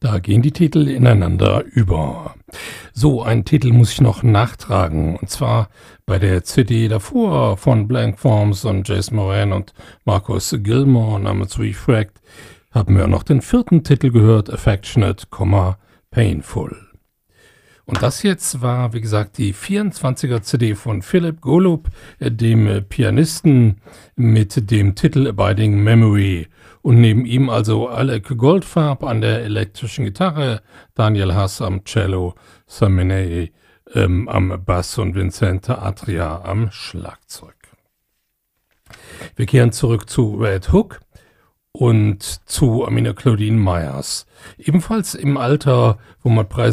Da gehen die Titel ineinander über. So, einen Titel muss ich noch nachtragen. Und zwar bei der CD davor von Blank Forms und Jason Moran und Marcus Gilmore namens Refract haben wir noch den vierten Titel gehört, Affectionate, Painful. Und das jetzt war, wie gesagt, die 24er CD von Philip Golub, dem Pianisten, mit dem Titel Abiding Memory. Und neben ihm also Alec Goldfarb an der elektrischen Gitarre, Daniel Haas am Cello, Sam Minei am Bass und Vincente Atria am Schlagzeug. Wir kehren zurück zu Red Hook und zu Amina Claudine Myers. Ebenfalls im Alter, wo man